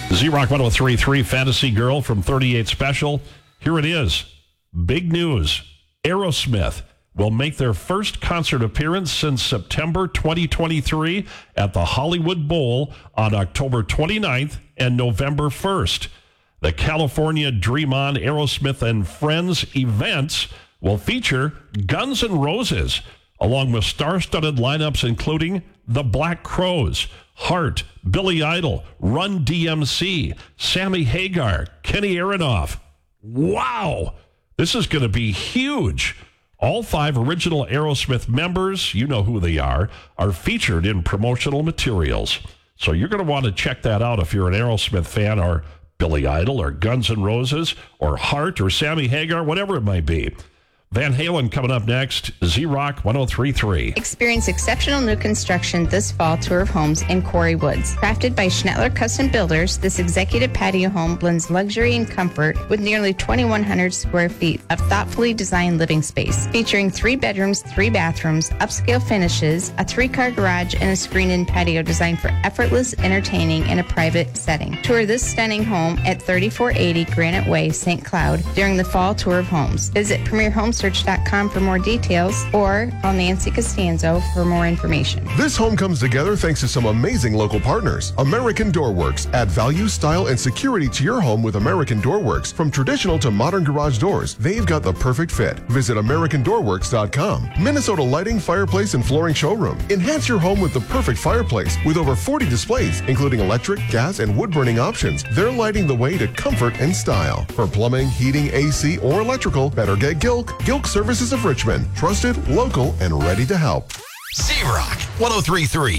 Z-Rock 103.3 Fantasy Girl from 38 Special. Here it is. Big news. Aerosmith will make their first concert appearance since September 2023 at the Hollywood Bowl on October 29th and November 1st. The California Dream On Aerosmith and Friends events will feature Guns N' Roses, along with star-studded lineups including the Black Crowes, Heart, Billy Idol, Run DMC, Sammy Hagar, Kenny Aronoff. Wow! This is going to be huge. All 5 original Aerosmith members, you know who they are featured in promotional materials. So you're going to want to check that out if you're an Aerosmith fan, or Billy Idol, or Guns N' Roses, or Heart, or Sammy Hagar, whatever it might be. Van Halen coming up next. Z-Rock 103.3. Experience exceptional new construction this fall tour of homes in Quarry Woods. Crafted by Schnettler Custom Builders, this executive patio home blends luxury and comfort with nearly 2,100 square feet of thoughtfully designed living space. Featuring 3 bedrooms, 3 bathrooms, upscale finishes, a 3-car garage, and a screened-in patio designed for effortless entertaining in a private setting. Tour this stunning home at 3480 Granite Way, St. Cloud during the fall tour of homes. Visit PremierHomeSearch.com for more details, or call Nancy Costanzo for more information. This home comes together thanks to some amazing local partners. American Doorworks. Add value, style, and security to your home with American Doorworks. From traditional to modern garage doors, they've got the perfect fit. Visit AmericanDoorworks.com. Minnesota Lighting, Fireplace, and Flooring Showroom. Enhance your home with the perfect fireplace with over 40 displays, including electric, gas, and wood-burning options. They're lighting the way to comfort and style. For plumbing, heating, AC, or electrical, better get Gilk. Gilk Services of Richmond. Trusted, local, and ready to help. Z-Rock 103.3.